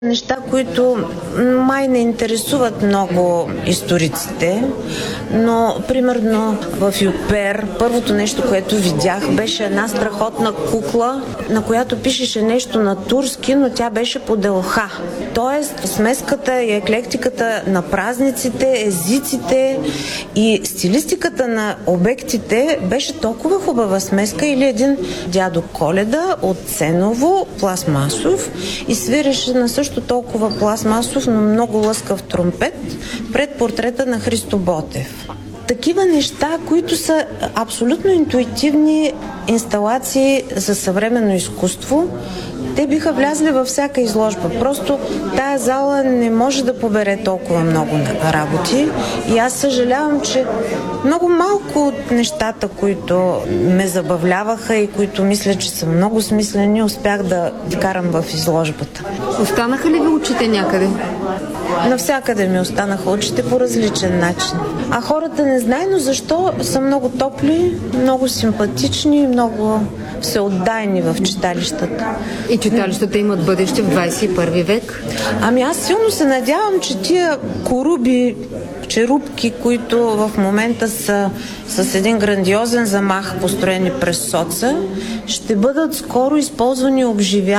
Неща, които май не интересуват много историците, но примерно в Юпер първото нещо, което видях, беше една страхотна кукла, на която пишеше нещо на турски, но тя беше по делха. Тоест смеската и еклектиката на празниците, езиците и стилистиката на обектите беше толкова хубава смеска. Или един дядо Коледа от Ценово, пластмасов, и свиреше на също толкова пластмасов, но много лъскав тромпет пред портрета на Христо Ботев. Такива неща, които са абсолютно интуитивни инсталации за съвременно изкуство, те биха влязли във всяка изложба. Просто тая зала не може да побере толкова много работи и аз съжалявам, че много малко от нещата, които ме забавляваха и които мисля, че са много смислени, успях да вкарам в изложбата. Останаха ли ви очите някъде? Навсякъде ми останаха очите по различен начин. А хората незнайно защо са много топли, много симпатични, много всеотдайни в читалищата. И читалищата имат бъдеще в 21 век? Ами аз силно се надявам, че тия коруби, черупки, които в момента са с един грандиозен замах, построени през соца, ще бъдат скоро използвани и обживявани